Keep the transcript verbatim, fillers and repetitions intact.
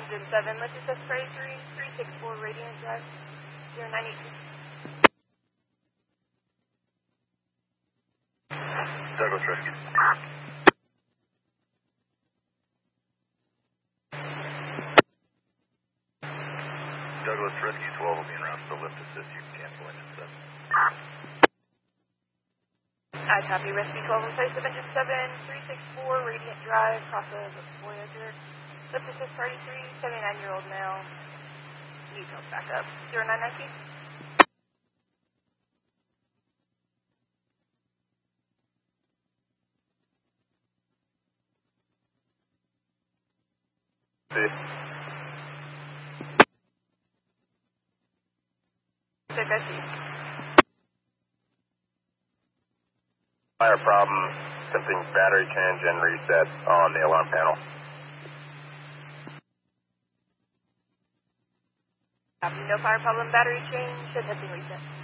engine seven, let's just spray three, three six four, Radiant Drive, zero nine eight two. Douglas Rescue. Douglas Rescue twelve will be en route to the lift assist. You can cancel engine seven. I copy, Rescue twelve in place of engine seven, three six four, Radiant Drive, cross of Voyager. Lift assist party three, seventy-nine-year-old male. Details back up, zero nine nine two. See. Check I see. Fire problem, attempting battery change and reset on the alarm panel. Copy, no fire problem, battery change, attempting reset.